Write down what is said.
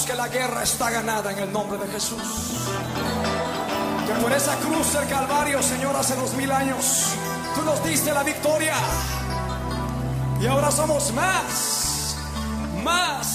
que la guerra está ganada en el nombre de Jesús. Que por esa cruz del Calvario, Señor, hace 2000 años, tú nos diste la victoria. Y ahora somos más